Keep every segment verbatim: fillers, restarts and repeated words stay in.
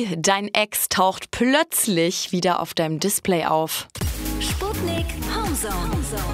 Wie dein Ex taucht plötzlich wieder auf deinem Display auf. Sputnik Homezone.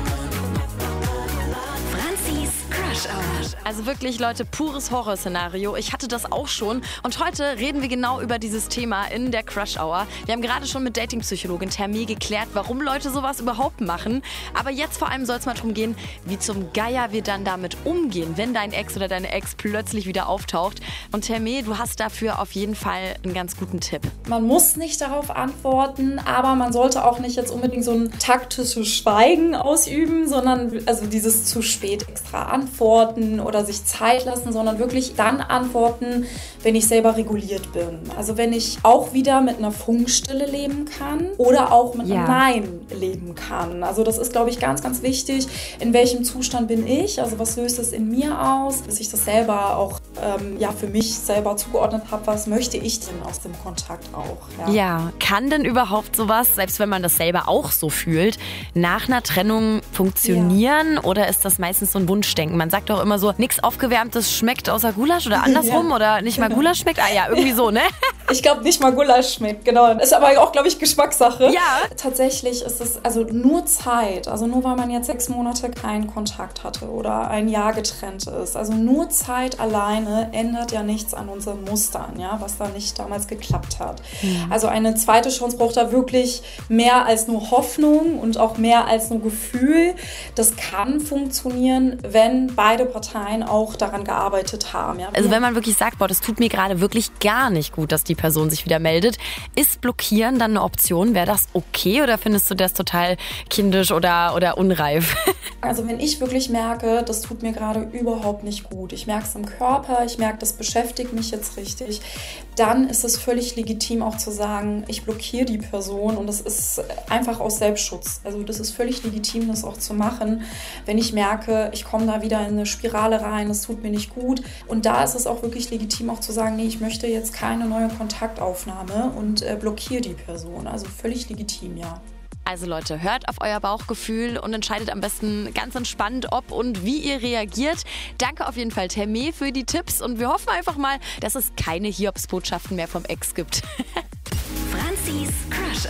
Franzis Crush Hour. Also wirklich, Leute, pures Horrorszenario. Ich hatte das auch schon. Und heute reden wir genau über dieses Thema in der Crush Hour. Wir haben gerade schon mit Datingpsychologin Termé geklärt, warum Leute sowas überhaupt machen. Aber jetzt vor allem soll es mal darum gehen, wie zum Geier wir dann damit umgehen, wenn dein Ex oder deine Ex plötzlich wieder auftaucht. Und Termé, du hast dafür auf jeden Fall einen ganz guten Tipp. Man muss nicht darauf antworten, aber man sollte auch nicht jetzt unbedingt so ein taktisches Schweigen ausüben, sondern also dieses zu spät extra antworten oder sich Zeit lassen, sondern wirklich dann antworten, wenn ich selber reguliert bin. Also wenn ich auch wieder mit einer Funkstille leben kann oder auch mit Ja. einem Nein leben kann. Also das ist, glaube ich, ganz, ganz wichtig. In welchem Zustand bin ich? Also was löst es in mir aus? Bis ich das selber auch ähm, ja, für mich selber zugeordnet habe, was möchte ich denn aus dem Kontakt auch? Ja. Ja, kann denn überhaupt sowas, selbst wenn man das selber auch so fühlt, nach einer Trennung funktionieren? Oder ist das meistens so ein Wunschdenken? Man sagt doch immer so, nichts Aufgewärmtes schmeckt außer Gulasch oder andersrum Ja. oder nicht mal Gulasch schmeckt. Ah ja, irgendwie so, ne? Ich glaube nicht mal Gulasch schmeckt, genau. Ist aber auch, glaube ich, Geschmackssache. Ja. Tatsächlich ist es also nur Zeit, also nur weil man jetzt sechs Monate keinen Kontakt hatte oder ein Jahr getrennt ist. Also nur Zeit alleine ändert ja nichts an unseren Mustern, ja, was da nicht damals geklappt hat. Mhm. Also eine zweite Chance braucht da wirklich mehr als nur Hoffnung und auch mehr als nur Gefühl. Das kann funktionieren, wenn beide Parteien auch daran gearbeitet haben. Ja. Also wenn man wirklich sagt, boah, das tut mir gerade wirklich gar nicht gut, dass die Person sich wieder meldet, ist Blockieren dann eine Option? Wäre das okay oder findest du das total kindisch oder, oder unreif? Also wenn ich wirklich merke, das tut mir gerade überhaupt nicht gut, ich merke es im Körper, ich merke, das beschäftigt mich jetzt richtig, dann ist es völlig legitim auch zu sagen, ich blockiere die Person und das ist einfach aus Selbstschutz. Also das ist völlig legitim, das auch zu machen, wenn ich merke, ich komme da wieder in eine Spirale rein, es tut mir nicht gut. Und da ist es auch wirklich legitim auch zu sagen, nee, ich möchte jetzt keine neue Kontaktaufnahme und äh, blockiere die Person. Also völlig legitim, ja. Also Leute, hört auf euer Bauchgefühl und entscheidet am besten ganz entspannt, ob und wie ihr reagiert. Danke auf jeden Fall, Termé, für die Tipps und wir hoffen einfach mal, dass es keine Hiobsbotschaften mehr vom Ex gibt. Franzis Crush